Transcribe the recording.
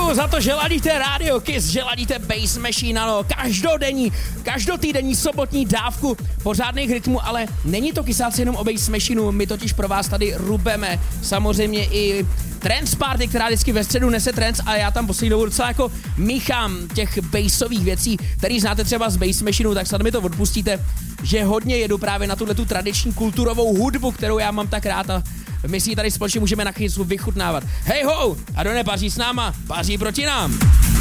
Děkuju za to, že ladíte Radio Kiss, že ladíte Bass Machine, ano, každotýdenní sobotní dávku pořádných rytmů, ale není to kysáci jenom o Bass Machineu, my totiž pro vás tady rubeme samozřejmě i trance party, která vždycky ve středu nese trance a já tam poslední dobu docela jako míchám těch bassových věcí, který znáte třeba z Bass Machineu, tak snad mi to odpustíte, že hodně jedu právě na tu tradiční kulturovou hudbu, kterou já mám tak rád a my si ji tady společně můžeme na Kissu vychutnávat. Hej ho! A kdo nepaří s náma, paří proti nám.